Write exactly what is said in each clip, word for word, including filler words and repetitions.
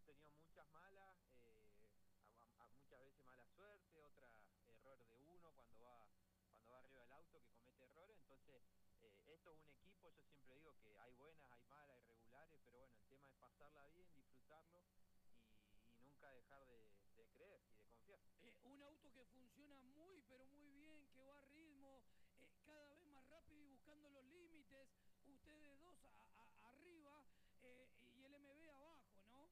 tenido muchas malas, eh, a, a muchas veces mala suerte, otra error de uno cuando va cuando va arriba del auto que comete errores, entonces eh, esto es un equipo, yo siempre digo que hay buenas, hay malas, hay regulares, pero bueno, el tema es pasarla bien, disfrutarlo y, y nunca dejar de, de creer y de confiar. Eh, un auto que funciona muy, pero muy bien, que va a ritmo, eh, cada vez más rápido y buscando los límites. Ustedes dos a, a, arriba eh, y el M B abajo, ¿no?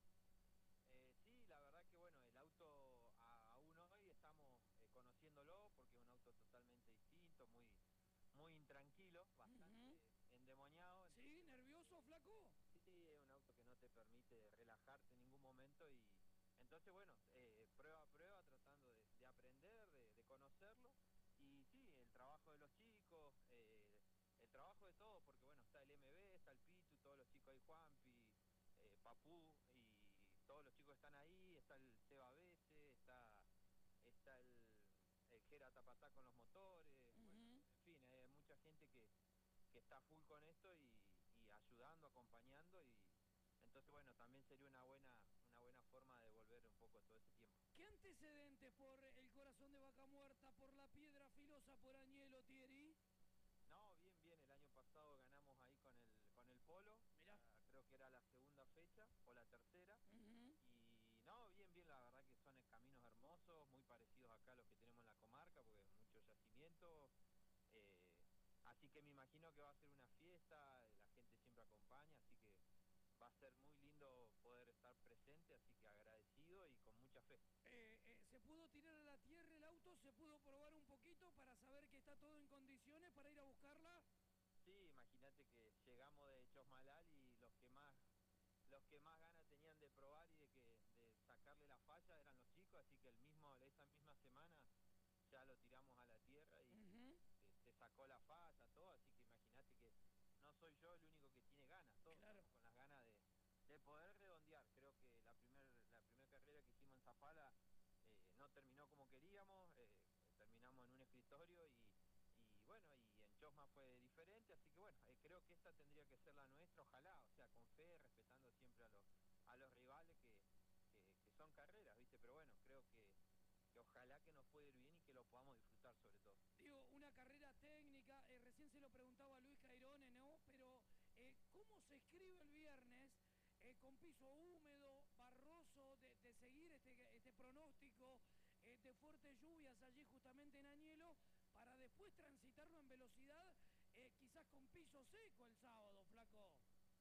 Eh, sí, la verdad que bueno, el auto a, aún hoy estamos eh, conociéndolo porque es un auto totalmente distinto, muy muy intranquilo, Ujú. bastante endemoniado, Sí, entonces bueno, nervioso, eh, flaco. sí, es un auto que no te permite relajarte en ningún momento y entonces bueno, eh, prueba a prueba tratando de, de aprender, de, de conocerlo y sí, el trabajo de los chicos, eh, el trabajo de todos, porque bueno, está el M B, está el Pitu, todos los chicos ahí, Juanpi, eh, Papú y todos los chicos están ahí, está el Seba Bese, está, está el, el Jera Tapatá con los motores, bueno, Ujú. en fin, hay mucha gente que, que está full con esto y, y ayudando, acompañando y entonces bueno, también sería una buena, una buena forma de devolver un poco todo ese tiempo. ¿Qué antecedentes por el corazón de vaca muerta, por la piedra filosa, por Añelo, Thierry? No, bien, bien, el año pasado ganamos ahí con el, con el Polo, Mirá. ya creo que era la segunda fecha o la tercera. Ujú. Y no, bien, bien, la verdad que son caminos hermosos, muy parecidos acá a los que tenemos en la comarca, porque muchos yacimientos. Eh, así que me imagino que va a ser una fiesta, la gente siempre acompaña, así que va a ser muy lindo poder estar presente, así que agradecido y con mucha fe. Eh, eh, ¿Se pudo tirar a la tierra el auto? ¿Se pudo probar un poquito para saber que está todo en condiciones para ir a buscarla? Sí, imagínate que llegamos de Chosmalal y los que más los que más ganas tenían de probar y de que de sacarle la falla eran los chicos, así que el mismo esa misma semana ya lo tiramos a la tierra y, Ujú. y se, se sacó la falla, todo, así que imagínate que no soy yo el único que tiene ganas, todos Claro. estamos con las ganas de, de poder redondear. Creo que la primera la primer carrera que hicimos en Zapala eh, no terminó como queríamos, eh, terminamos en un escritorio y, y bueno, y en Chosma fue diferente, así que bueno, eh, creo que esta tendría que ser la nuestra, ojalá, o sea, con fe, respetando siempre a los, a los rivales que, que, que son carreras, ¿viste? Pero bueno, creo que, que ojalá que nos pueda ir bien y que lo podamos disfrutar sobre todo. Digo, una carrera técnica, eh, recién se lo preguntaba a Luis Cairone, ¿no? Pero, eh, ¿cómo se escribe el viernes eh, con piso húmedo, barroso, de, de seguir este, este pronóstico eh, de fuertes lluvias allí justamente en Añelo, para después transitarlo en velocidad, eh, quizás con piso seco el sábado, flaco?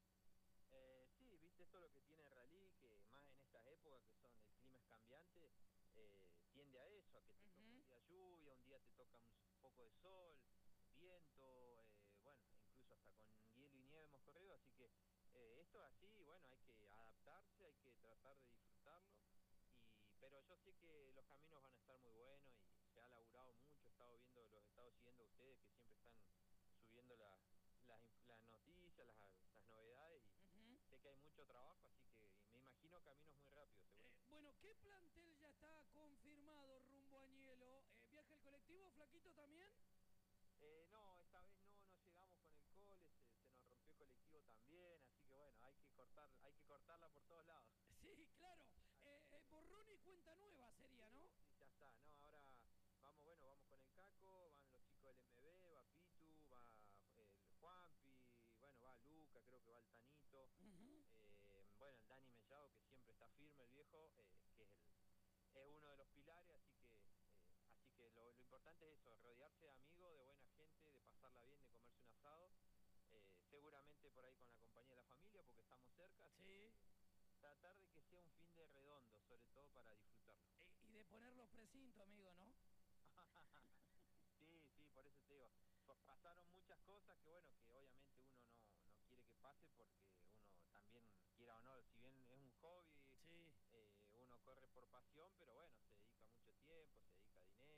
Eh, sí, viste, esto es lo que tiene el rally, que más en estas épocas que son el clima es cambiante, eh, tiende a eso, a que te toca un Ujú. día lluvia, un día te toca un poco de sol, viento, eh, bueno, incluso hasta con hielo y nieve hemos corrido, así que eh, esto es así, bueno, hay que adaptarse, hay que tratar de disfrutarlo, y, pero yo sé que los caminos van a estar muy buenos y se ha laburado mucho, he estado viendo, los he estado siguiendo a ustedes que siempre están subiendo las las, las noticias, las, las novedades y Ujú. sé que hay mucho trabajo, así que me imagino caminos muy rápidos, seguro. Eh, bueno, ¿qué plantel ya está confirmado rumbo a Añelo? Eh, ¿Viaja el colectivo, flaquito, también? Eh, no, esta vez no, no llegamos con el cole, se, se nos rompió el colectivo también, así que bueno, hay que cortar, hay que cortarla por todos lados. Sí, claro. Así Eh, eh, que borrón y cuenta nueva sería, sí, ¿no? sí, ya está, ¿no? Ahora vamos, bueno, vamos con el Caco, van los chicos del M B, va Pitu, va el Juanpi, bueno, va Luca, creo que va el Tanito, Ujú. eh, bueno, el Dani Mellado, que siempre está firme el viejo, eh, que es el es uno de los pilares, así que eh, así que lo, lo importante es eso, rodearse de amigos, de buena gente, de pasarla bien, de comerse un asado, eh, seguramente por ahí con la compañía de la familia, porque estamos cerca, así Sí. que tratar de que sea un fin de redondo, sobre todo para disfrutarlo. Eh, y de poner los precintos, amigo, ¿no? Sí, sí, por eso te digo, pa- pasaron muchas cosas que bueno, que obviamente uno no, no quiere que pase porque uno también, quiera o no, si bien es un hobby, Sí. eh, uno corre por pasión, pero bueno.